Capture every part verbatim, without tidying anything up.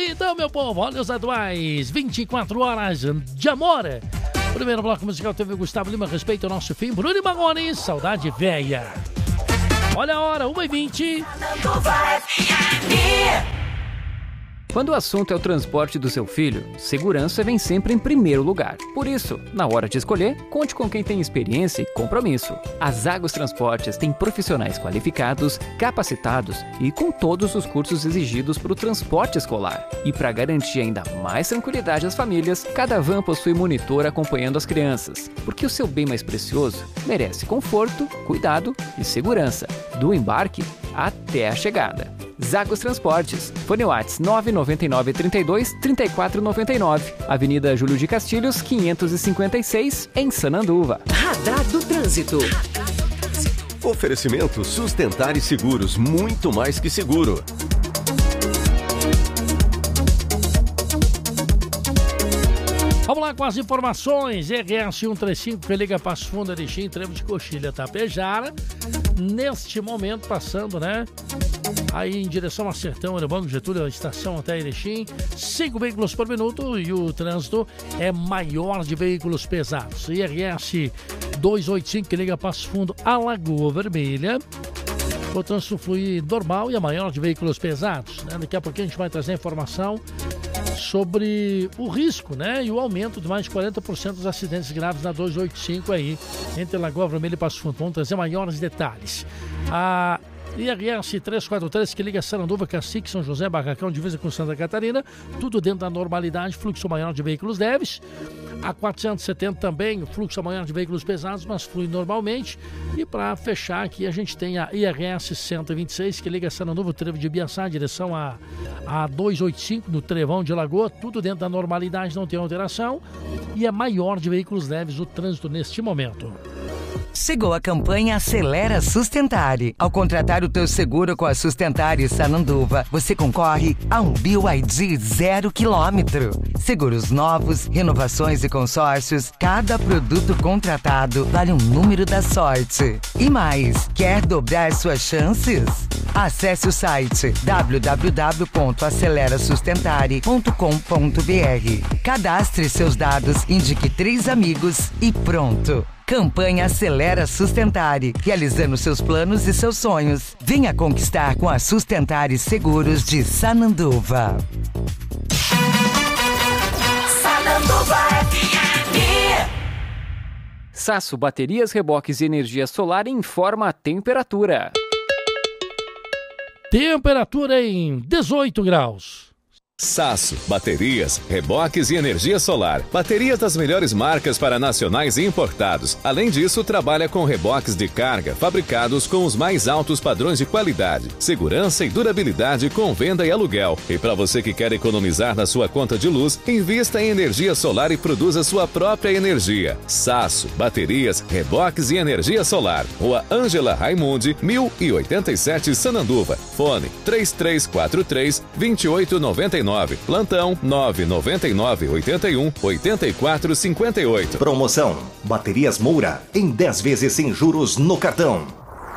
Então, meu povo, olha os atuais vinte e quatro horas de amor. Primeiro bloco musical teve o Gustavo Lima, respeito ao nosso fim. Bruno Magoni, saudade velha. Olha a hora, uma e vinte. Quando o assunto é o transporte do seu filho, segurança vem sempre em primeiro lugar. Por isso, na hora de escolher, conte com quem tem experiência e compromisso. A Zagos Transportes tem profissionais qualificados, capacitados e com todos os cursos exigidos para o transporte escolar. E para garantir ainda mais tranquilidade às famílias, cada van possui monitor acompanhando as crianças, porque o seu bem mais precioso merece conforto, cuidado e segurança, do embarque até a chegada. Zagos Transportes, Fone Whats nove nove nove, trinta e dois, trinta e quatro noventa e nove, Avenida Júlio de Castilhos, quinhentos e cinquenta e seis, em Sananduva. Radar do Trânsito. Oferecimento Sustentar e Seguros, muito mais que seguro. Vamos lá com as informações. R S cento e trinta e cinco, que liga Passo Fundo, Erechim, Trevo de Coxilha, Tapejara. Neste momento, passando, né? Aí em direção a Sertão, no Banco Getúlio, a estação até Erechim. Cinco veículos por minuto e o trânsito é maior de veículos pesados. I R S duzentos e oitenta e cinco, que liga Passo Fundo a Lagoa Vermelha. O trânsito flui normal e é maior de veículos pesados, né? Daqui a pouquinho a gente vai trazer informação sobre o risco, né? E o aumento de mais de quarenta por cento dos acidentes graves na duzentos e oitenta e cinco aí, entre Lagoa Vermelha e Passo Fundo. Vamos trazer maiores detalhes. A I R S trezentos e quarenta e três, que liga Sananduva, Cacique, São José, Barracão, divisa com Santa Catarina, tudo dentro da normalidade, fluxo maior de veículos leves. A quatrocentos e setenta também, fluxo maior de veículos pesados, mas flui normalmente. E para fechar aqui, a gente tem a I R S cento e vinte e seis, que liga Sananduva, Trevo de Ibiaçá, em direção a, a duzentos e oitenta e cinco, no Trevão de Lagoa, tudo dentro da normalidade, não tem alteração. E é maior de veículos leves o trânsito neste momento. Chegou a campanha Acelera Sustentare. Ao contratar o teu seguro com a Sustentare Sananduva, você concorre a um B Y D zero quilômetro. Seguros novos, renovações e consórcios, cada produto contratado vale um número da sorte. E mais, quer dobrar suas chances? Acesse o site w w w ponto acelera sustentare ponto com ponto b r. Cadastre seus dados, indique três amigos e pronto. Campanha Acelera Sustentare, realizando seus planos e seus sonhos. Venha conquistar com a Sustentare Seguros de Sananduva. Sananduva F M. Sasso Baterias, Reboques e Energia Solar informa a temperatura. Temperatura em dezoito graus. Sasso, baterias, reboques e energia solar. Baterias das melhores marcas para nacionais e importados. Além disso, trabalha com reboques de carga fabricados com os mais altos padrões de qualidade, segurança e durabilidade com venda e aluguel. E para você que quer economizar na sua conta de luz, invista em energia solar e produza sua própria energia. Sasso, baterias, reboques e energia solar. Rua Ângela Raimundi, mil e oitenta e sete, Sananduva. Fone três três quatro três, dois oito nove nove. Plantão nove nove nove, oito um, oito quatro cinco oito. Promoção: Baterias Moura em dez vezes sem juros no cartão.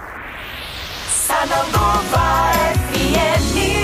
Sananduva F M.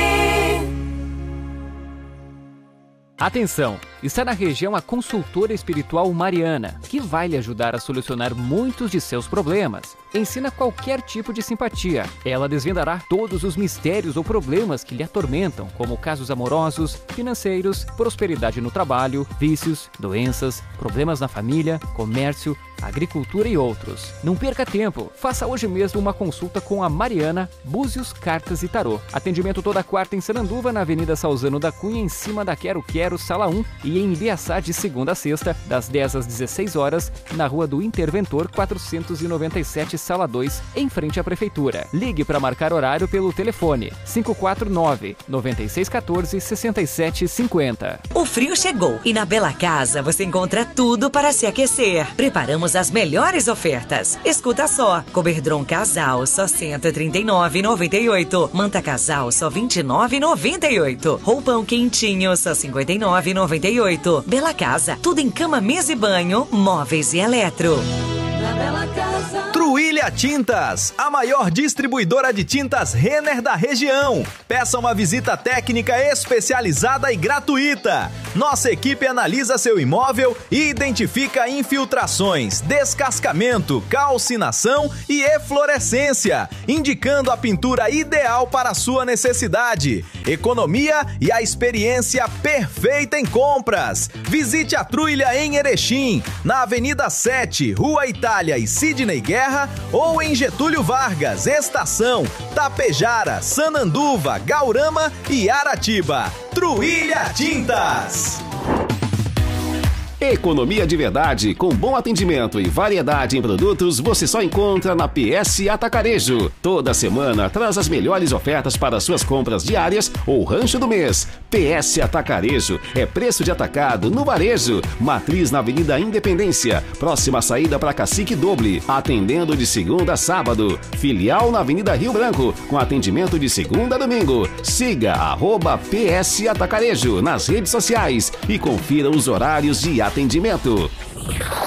Atenção! Está na região a consultora espiritual Mariana, que vai lhe ajudar a solucionar muitos de seus problemas. Ensina qualquer tipo de simpatia. Ela desvendará todos os mistérios ou problemas que lhe atormentam, como casos amorosos, financeiros, prosperidade no trabalho, vícios, doenças, problemas na família, comércio, agricultura e outros. Não perca tempo. Faça hoje mesmo uma consulta com a Mariana, Búzios, Cartas e Tarô. Atendimento toda quarta em Sananduva, na Avenida Salzano da Cunha, em cima da Quero Quero, Sala um, e em Ibiaçá de segunda a sexta, das dez às dezesseis horas, na Rua do Interventor quatrocentos e noventa e sete, Sala dois, em frente à Prefeitura. Ligue para marcar horário pelo telefone cinco quatro nove, nove seis um quatro, seis sete cinco zero. O frio chegou e na Bela Casa você encontra tudo para se aquecer. Preparamos as melhores ofertas. Escuta só: Coberdron Casal só cento e trinta e nove reais e noventa e oito centavos. Manta Casal só vinte e nove reais e noventa e oito centavos. Roupão quentinho só cinquenta e nove reais e noventa e oito centavos. Bela Casa, tudo em cama, mesa e banho, móveis e eletro. Na Bela Casa. Tru Truília Tintas, a maior distribuidora de tintas Renner da região. Peça uma visita técnica especializada e gratuita. Nossa equipe analisa seu imóvel e identifica infiltrações, descascamento, calcinação e eflorescência, indicando a pintura ideal para a sua necessidade. Economia e a experiência perfeita em compras. Visite a Truília em Erechim, na Avenida sete, Rua Itália e Sidney Guerra, ou em Getúlio Vargas, Estação, Tapejara, Sananduva, Gaurama e Aratiba. Truília Tintas. Economia de verdade, com bom atendimento e variedade em produtos, você só encontra na P S Atacarejo. Toda semana traz as melhores ofertas para suas compras diárias ou rancho do mês. P S Atacarejo é preço de atacado no varejo. Matriz na Avenida Independência, próxima saída para Cacique Doble, atendendo de segunda a sábado. Filial na Avenida Rio Branco, com atendimento de segunda a domingo. Siga arroba P S Atacarejo nas redes sociais e confira os horários de atendimento.